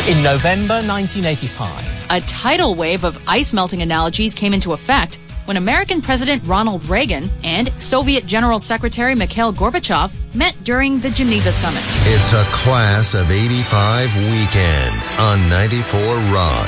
In November 1985, a tidal wave of ice melting analogies came into effect when American President Ronald Reagan and Soviet General Secretary Mikhail Gorbachev met during the Geneva Summit. It's a Class of 85 weekend on 94 Rock.